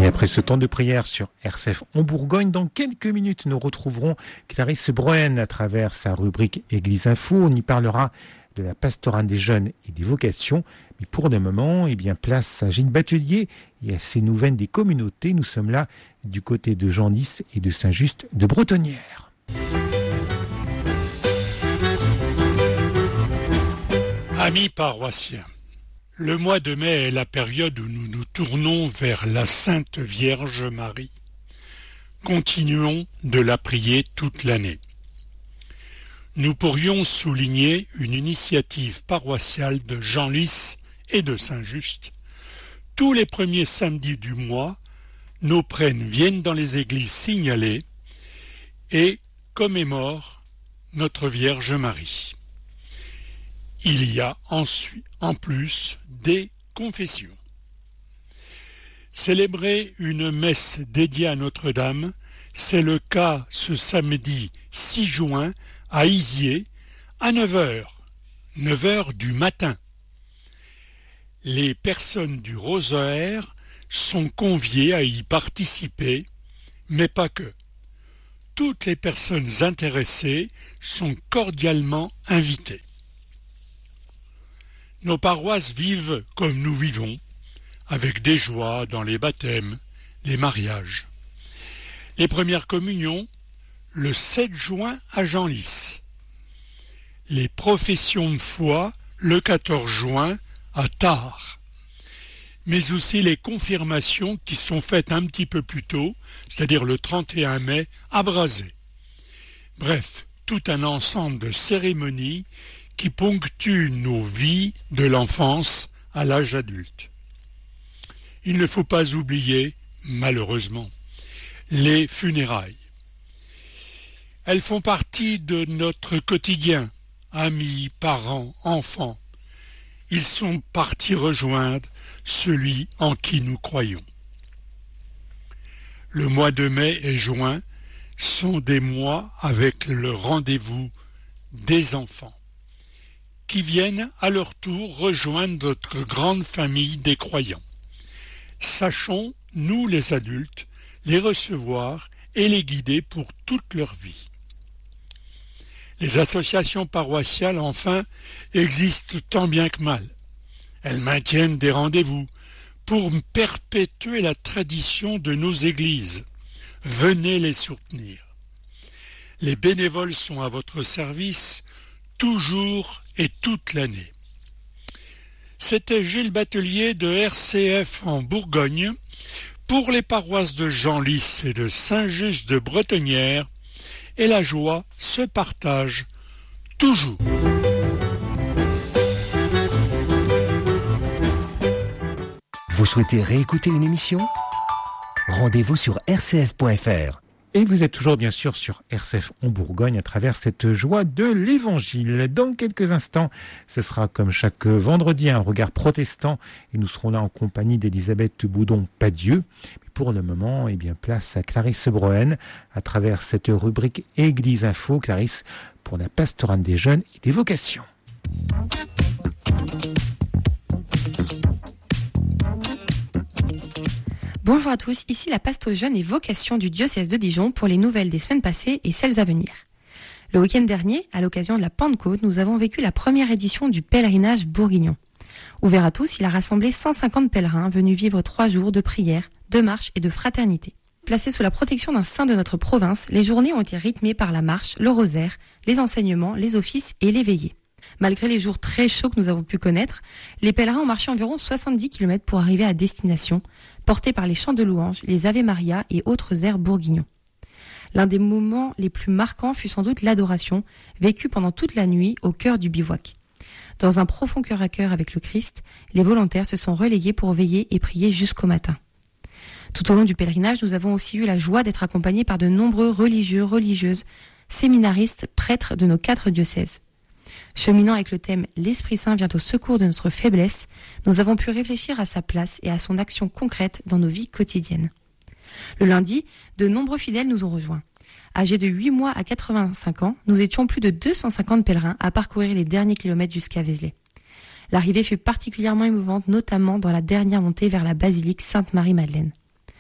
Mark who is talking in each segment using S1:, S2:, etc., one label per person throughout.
S1: Et après ce temps de prière sur RCF en Bourgogne, dans quelques minutes, nous retrouverons Clarisse Broen à travers sa rubrique Église Info. On y parlera de la pastorale des jeunes et des vocations. Mais pour le moment, place à Gilles Batelier et à ses nouvelles des communautés. Nous sommes là du côté de Genlis et de Saint-Just de Bretonnière.
S2: Amis paroissiens, le mois de mai est la période où nous nous tournons vers la Sainte Vierge Marie. Continuons de la prier toute l'année. Nous pourrions souligner une initiative paroissiale de Genlis et de Saint-Just. Tous les premiers samedis du mois, nos prêtres viennent dans les églises signalées et commémorent notre Vierge Marie. Il y a ensuite, en plus, des confessions. Célébrer une messe dédiée à Notre-Dame, c'est le cas ce samedi 6 juin à Isier, à 9h du matin. Les personnes du rosaire sont conviées à y participer, mais pas que. Toutes les personnes intéressées sont cordialement invitées. Nos paroisses vivent comme nous vivons, avec des joies dans les baptêmes, les mariages. Les premières communions, le 7 juin à Genlis. Les professions de foi, le 14 juin à Tarbes. Mais aussi les confirmations qui sont faites un petit peu plus tôt, c'est-à-dire le 31 mai à Brazé. Bref, tout un ensemble de cérémonies qui ponctuent nos vies de l'enfance à l'âge adulte. Il ne faut pas oublier, malheureusement, les funérailles. Elles font partie de notre quotidien, amis, parents, enfants. Ils sont partis rejoindre celui en qui nous croyons. Le mois de mai et juin sont des mois avec le rendez-vous des enfants, qui viennent à leur tour rejoindre notre grande famille des croyants. Sachons, nous les adultes, les recevoir et les guider pour toute leur vie. Les associations paroissiales, enfin, existent tant bien que mal. Elles maintiennent des rendez-vous pour perpétuer la tradition de nos églises. Venez les soutenir. Les bénévoles sont à votre service toujours et toute l'année. C'était Gilles Batelier de RCF en Bourgogne pour les paroisses de Genlis et de Saint-Just de Bretonnière, et la joie se partage toujours.
S3: Vous souhaitez réécouter une émission ? Rendez-vous sur rcf.fr.
S1: Et vous êtes toujours bien sûr sur RCF en Bourgogne à travers cette joie de l'Évangile. Dans quelques instants, ce sera comme chaque vendredi un regard protestant et nous serons là en compagnie d'Elisabeth Boudon-Padieu. Mais pour le moment, place à Clarisse Broen à travers cette rubrique Église Info. Clarisse, pour la pastorale des jeunes et des vocations.
S4: Bonjour à tous, ici la pastore jeunes et vocations du diocèse de Dijon pour les nouvelles des semaines passées et celles à venir. Le week-end dernier, à l'occasion de la Pentecôte, nous avons vécu la première édition du pèlerinage bourguignon. Ouvert à tous, il a rassemblé 150 pèlerins venus vivre 3 jours de prière, de marche et de fraternité. Placés sous la protection d'un saint de notre province, les journées ont été rythmées par la marche, le rosaire, les enseignements, les offices et les veillées. Malgré les jours très chauds que nous avons pu connaître, les pèlerins ont marché environ 70 km pour arriver à destination, portés par les chants de louanges, les Ave Maria et autres airs bourguignons. L'un des moments les plus marquants fut sans doute l'adoration, vécue pendant toute la nuit au cœur du bivouac. Dans un profond cœur à cœur avec le Christ, les volontaires se sont relayés pour veiller et prier jusqu'au matin. Tout au long du pèlerinage, nous avons aussi eu la joie d'être accompagnés par de nombreux religieux, religieuses, séminaristes, prêtres de nos 4 diocèses. Cheminant avec le thème « L'Esprit Saint vient au secours de notre faiblesse », nous avons pu réfléchir à sa place et à son action concrète dans nos vies quotidiennes. Le lundi, de nombreux fidèles nous ont rejoints. Âgés de 8 mois à 85 ans, nous étions plus de 250 pèlerins à parcourir les derniers kilomètres jusqu'à Vézelay. L'arrivée fut particulièrement émouvante, notamment dans la dernière montée vers la basilique Sainte-Marie-Madeleine.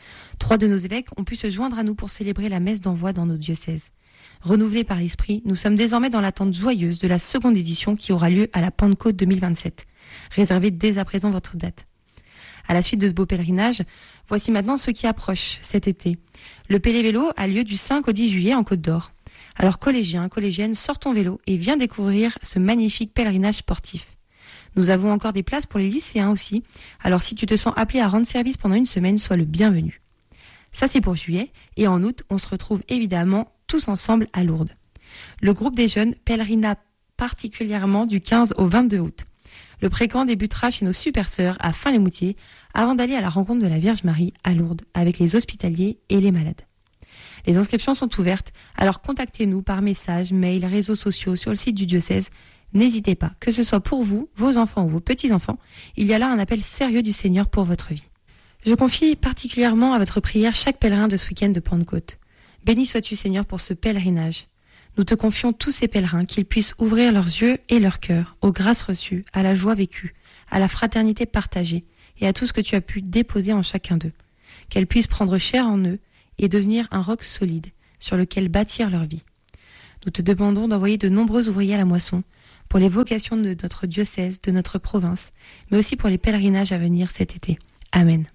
S4: 3 de nos évêques ont pu se joindre à nous pour célébrer la messe d'envoi dans nos diocèses. Renouvelés par l'Esprit, nous sommes désormais dans l'attente joyeuse de la seconde édition qui aura lieu à la Pentecôte 2027. Réservez dès à présent votre date. À la suite de ce beau pèlerinage, voici maintenant ce qui approche cet été. Le Pélévélo a lieu du 5 au 10 juillet en Côte d'Or. Alors collégiens, collégiennes, sors ton vélo et viens découvrir ce magnifique pèlerinage sportif. Nous avons encore des places pour les lycéens aussi, alors si tu te sens appelé à rendre service pendant une semaine, sois le bienvenu. Ça c'est pour juillet, et en août, on se retrouve évidemment tous ensemble à Lourdes. Le groupe des jeunes pèlerina particulièrement du 15 au 22 août. Le précamp débutera chez nos super sœurs à Fin-les-Moutiers avant d'aller à la rencontre de la Vierge Marie à Lourdes avec les hospitaliers et les malades. Les inscriptions sont ouvertes, alors contactez-nous par message, mail, réseaux sociaux sur le site du diocèse. N'hésitez pas, que ce soit pour vous, vos enfants ou vos petits-enfants, il y a là un appel sérieux du Seigneur pour votre vie. Je confie particulièrement à votre prière chaque pèlerin de ce week-end de Pentecôte. Béni sois-tu Seigneur pour ce pèlerinage. Nous te confions tous ces pèlerins, qu'ils puissent ouvrir leurs yeux et leur cœur aux grâces reçues, à la joie vécue, à la fraternité partagée et à tout ce que tu as pu déposer en chacun d'eux. Qu'elles puissent prendre chair en eux et devenir un roc solide sur lequel bâtir leur vie. Nous te demandons d'envoyer de nombreux ouvriers à la moisson pour les vocations de notre diocèse, de notre province, mais aussi pour les pèlerinages à venir cet été. Amen.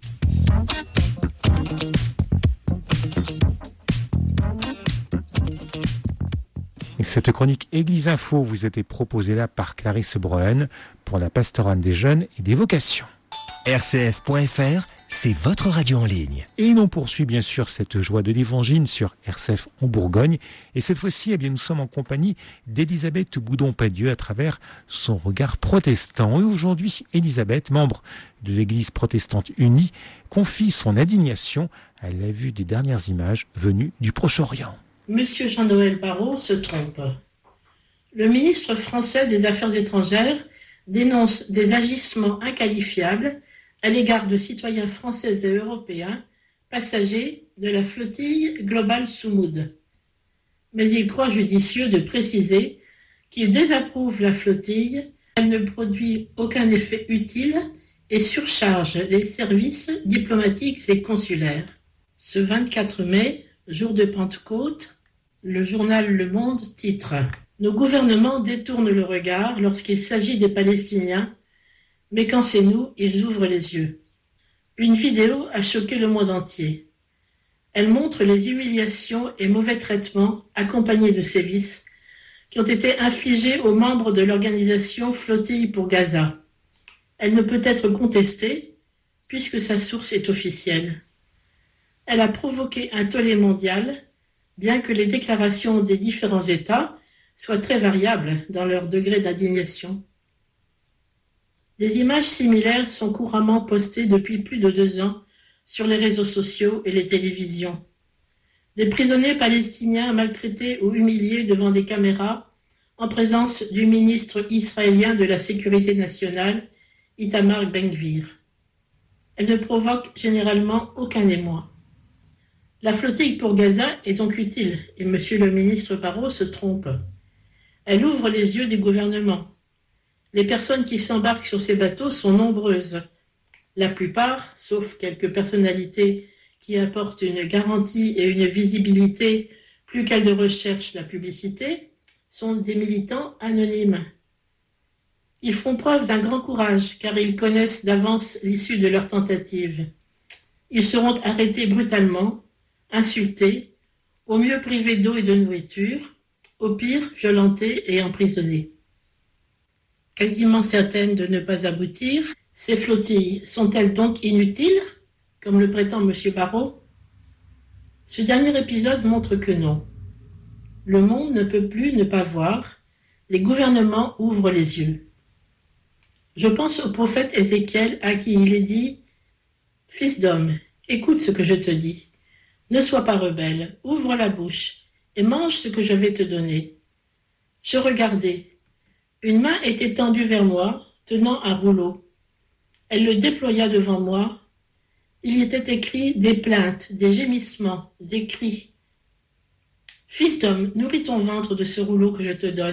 S1: Et cette chronique Église Info vous a été proposée là par Clarisse Broen pour la pastorale des jeunes et des vocations.
S3: RCF.fr, c'est votre radio en ligne.
S1: Et l'on poursuit bien sûr cette joie de l'évangile sur RCF en Bourgogne. Et cette fois-ci, eh bien, nous sommes en compagnie d'Élisabeth Boudon-Padieu à travers son regard protestant. Et aujourd'hui, Élisabeth, membre de l'Église protestante unie, confie son indignation à la vue des dernières images venues du Proche-Orient.
S5: Monsieur Jean-Noël Barrot se trompe. Le ministre français des Affaires étrangères dénonce des agissements inqualifiables à l'égard de citoyens français et européens passagers de la flottille Global Soumoud. Mais il croit judicieux de préciser qu'il désapprouve la flottille, elle ne produit aucun effet utile et surcharge les services diplomatiques et consulaires. Ce 24 mai, jour de Pentecôte, le journal Le Monde titre « Nos gouvernements détournent le regard lorsqu'il s'agit des Palestiniens, mais quand c'est nous, ils ouvrent les yeux. » Une vidéo a choqué le monde entier. Elle montre les humiliations et mauvais traitements accompagnés de sévices qui ont été infligés aux membres de l'organisation Flottille pour Gaza. Elle ne peut être contestée puisque sa source est officielle. Elle a provoqué un tollé mondial, bien que les déclarations des différents États soient très variables dans leur degré d'indignation. Des images similaires sont couramment postées depuis plus de 2 ans sur les réseaux sociaux et les télévisions. Des prisonniers palestiniens maltraités ou humiliés devant des caméras en présence du ministre israélien de la Sécurité nationale, Itamar Ben-Gvir. Elles ne provoquent généralement aucun émoi. La flottille pour Gaza est donc utile, et monsieur le ministre Barrot se trompe. Elle ouvre les yeux des gouvernements. Les personnes qui s'embarquent sur ces bateaux sont nombreuses. La plupart, sauf quelques personnalités qui apportent une garantie et une visibilité plus qu'elles ne recherchent la publicité, sont des militants anonymes. Ils font preuve d'un grand courage, car ils connaissent d'avance l'issue de leur tentative. Ils seront arrêtés brutalement, insultés, au mieux privés d'eau et de nourriture, au pire violentés et emprisonnés. Quasiment certaines de ne pas aboutir, ces flottilles sont-elles donc inutiles, comme le prétend M. Barrot? Ce dernier épisode montre que non. Le monde ne peut plus ne pas voir, les gouvernements ouvrent les yeux. Je pense au prophète Ézéchiel à qui il est dit « Fils d'homme, écoute ce que je te dis. Ne sois pas rebelle, ouvre la bouche et mange ce que je vais te donner. » Je regardai. Une main était tendue vers moi, tenant un rouleau. Elle le déploya devant moi. Il y était écrit des plaintes, des gémissements, des cris. « Fils d'homme, nourris ton ventre de ce rouleau que je te donne. »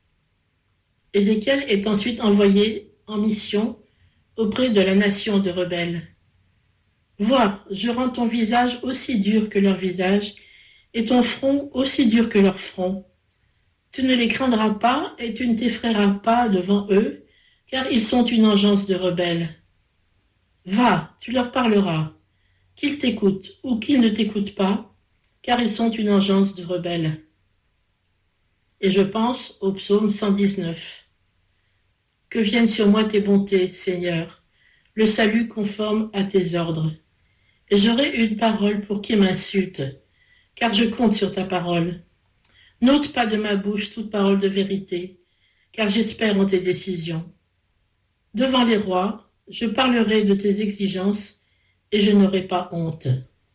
S5: Ézéchiel est ensuite envoyé en mission auprès de la nation de rebelles. Vois, je rends ton visage aussi dur que leur visage, et ton front aussi dur que leur front. Tu ne les craindras pas, et tu ne t'effraieras pas devant eux, car ils sont une engeance de rebelles. Va, tu leur parleras, qu'ils t'écoutent ou qu'ils ne t'écoutent pas, car ils sont une engeance de rebelles. Et je pense au psaume 119. Que viennent sur moi tes bontés, Seigneur, le salut conforme à tes ordres. Et j'aurai une parole pour qui m'insulte, car je compte sur ta parole. N'ôte pas de ma bouche toute parole de vérité, car j'espère en tes décisions. Devant les rois, je parlerai de tes exigences, et je n'aurai pas honte.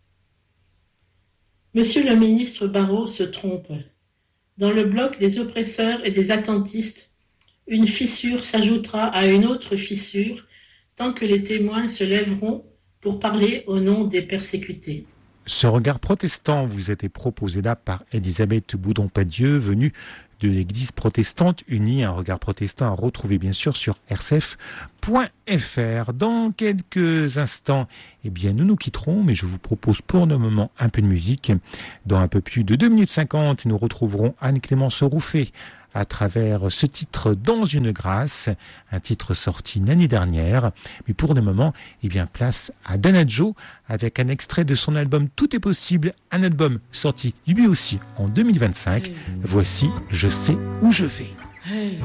S5: Monsieur le ministre Barrot se trompe. Dans le bloc des oppresseurs et des attentistes, une fissure s'ajoutera à une autre fissure, tant que les témoins se lèveront pour parler au nom des persécutés.
S1: Ce regard protestant vous était proposé là par Elisabeth Boudon-Padieu, venue de l'Église protestante unie. Un regard protestant à retrouver bien sûr sur rcf.fr. Dans quelques instants, nous nous quitterons, mais je vous propose pour le moment un peu de musique. Dans un peu plus de 2 minutes 50, nous retrouverons Anne-Clémence Rouffet à travers ce titre Dans une grâce, un titre sorti l'année dernière. Mais pour le moment, place à Danajo avec un extrait de son album Tout est possible, un album sorti lui aussi en 2025. Voici Je sais où je vais.